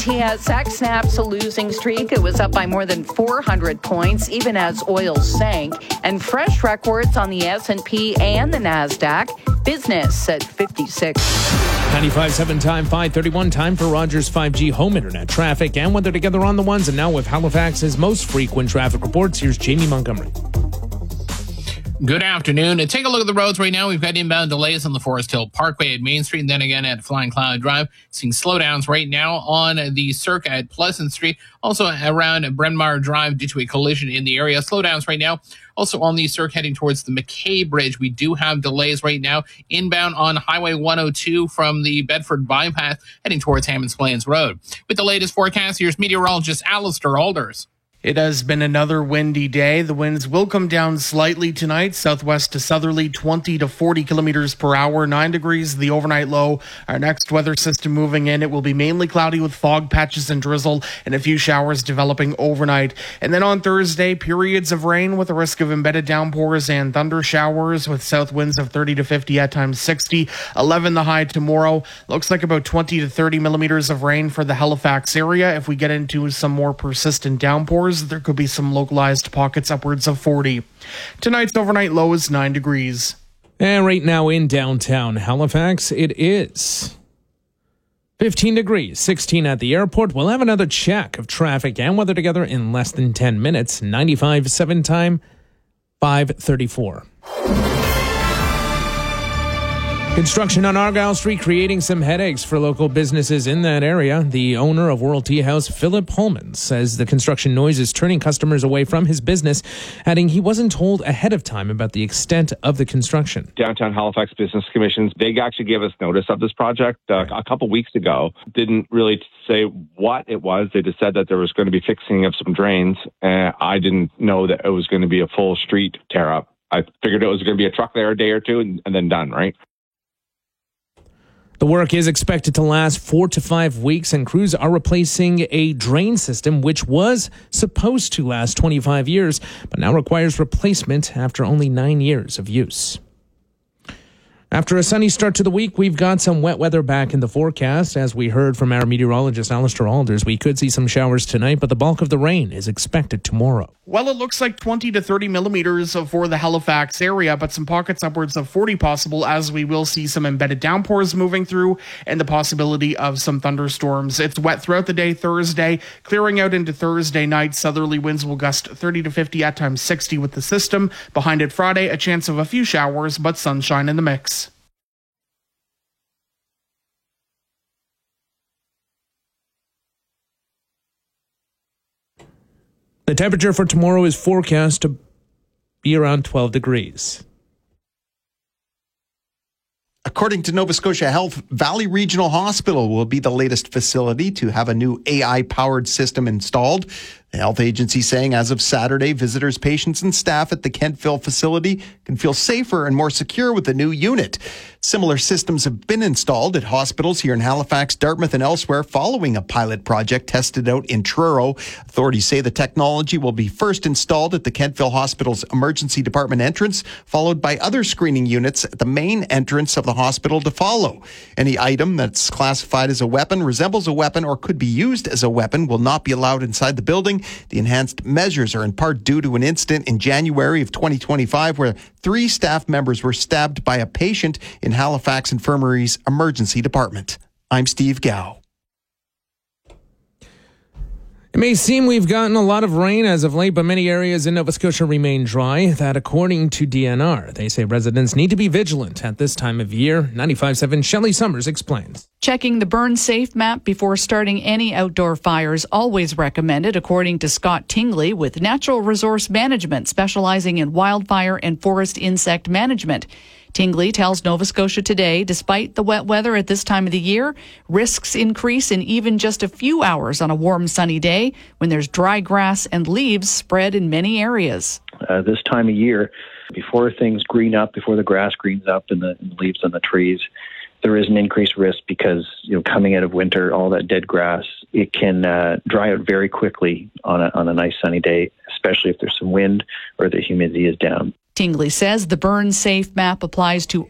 TSX snaps a losing streak. It was up by more than 400 points, even as oil sank. And fresh records on the S&P and the NASDAQ. Business at 56. 95.7 time, 5:31 time for Rogers 5G home internet traffic and weather together on the ones. And now with Halifax's most frequent traffic reports, here's Jamie Montgomery. Good afternoon. And take a look at the roads right now. We've got inbound delays on the Forest Hill Parkway at Main Street and then again at Flying Cloud Drive. Seeing slowdowns right now on the Circa at Pleasant Street. Also around Bryn Mawr Drive due to a collision in the area. Slowdowns right now. Also on the Cirque heading towards the McKay Bridge. We do have delays right now. Inbound on Highway 102 from the Bedford Bypass heading towards Hammonds Plains Road. With the latest forecast, here's meteorologist Alistair Alders. It has been another windy day. The winds will come down slightly tonight, southwest to southerly, 20 to 40 kilometers per hour, 9 degrees, the overnight low. Our next weather system moving in, it will be mainly cloudy with fog patches and drizzle and a few showers developing overnight. And then on Thursday, periods of rain with a risk of embedded downpours and thunder showers with south winds of 30 to 50, at times 60. 11 the high tomorrow. Looks like about 20 to 30 millimeters of rain for the Halifax area. If we get into some more persistent downpours, there could be some localized pockets upwards of 40. Tonight's overnight low is 9 degrees. And right now in downtown Halifax, it is 15 degrees, 16 at the airport. We'll have another check of traffic and weather together in less than 10 minutes. 95.7 time, 5:34. Construction on Argyle Street creating some headaches for local businesses in that area. The owner of World Tea House, Philip Holman, says the construction noise is turning customers away from his business, adding he wasn't told ahead of time about the extent of the construction. Downtown Halifax Business Commission, they actually gave us notice of this project a couple weeks ago. Didn't really say what it was. They just said that there was going to be fixing of some drains. I didn't know that it was going to be a full street tear up. I figured it was going to be a truck there a day or two and then done, right? The work is expected to last 4 to 5 weeks, and crews are replacing a drain system which was supposed to last 25 years, but now requires replacement after only 9 years of use. After a sunny start to the week, we've got some wet weather back in the forecast. As we heard from our meteorologist, Alistair Alders, we could see some showers tonight, but the bulk of the rain is expected tomorrow. Well, it looks like 20 to 30 millimeters for the Halifax area, but some pockets upwards of 40 possible, as we will see some embedded downpours moving through and the possibility of some thunderstorms. It's wet throughout the day Thursday, clearing out into Thursday night. Southerly winds will gust 30 to 50, at times 60 with the system. Behind it Friday, a chance of a few showers, but sunshine in the mix. The temperature for tomorrow is forecast to be around 12 degrees. According to Nova Scotia Health, Valley Regional Hospital will be the latest facility to have a new AI-powered system installed. The health agency saying as of Saturday, visitors, patients, and staff at the Kentville facility can feel safer and more secure with the new unit. Similar systems have been installed at hospitals here in Halifax, Dartmouth, and elsewhere following a pilot project tested out in Truro. Authorities say the technology will be first installed at the Kentville Hospital's emergency department entrance, followed by other screening units at the main entrance of the hospital to follow. Any item that's classified as a weapon, resembles a weapon, or could be used as a weapon will not be allowed inside the building. The enhanced measures are in part due to an incident in January of 2025 where 3 staff members were stabbed by a patient in Halifax Infirmary's emergency department. I'm Steve Gow. It may seem we've gotten a lot of rain as of late, but many areas in Nova Scotia remain dry. That according to DNR. They say residents need to be vigilant at this time of year. 95.7 Shelley Summers explains. Checking the Burn Safe map before starting any outdoor fires always recommended, according to Scott Tingley with Natural Resource Management, specializing in wildfire and forest insect management. Tingley tells Nova Scotia Today, despite the wet weather at this time of the year, risks increase in even just a few hours on a warm, sunny day when there's dry grass and leaves spread in many areas. This time of year, before things green up, before the grass greens up and the leaves on the trees, there is an increased risk because, coming out of winter, all that dead grass, it can dry out very quickly on a nice sunny day, especially if there's some wind or the humidity is down. Tingley says the Burn Safe map applies to